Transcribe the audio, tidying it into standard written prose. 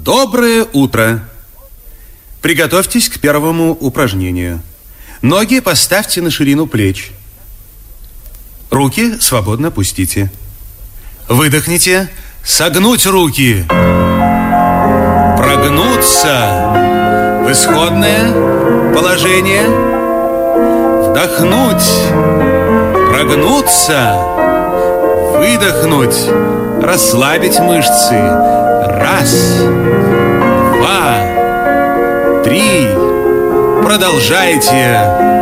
Доброе утро! Приготовьтесь к первому упражнению. Ноги поставьте на ширину плеч. Руки свободно опустите. Выдохните. Согнуть руки. Прогнуться в исходное положение. Вдохнуть. Прогнуться. Выдохнуть. Расслабить мышцы. Раз, два, три. Продолжайте.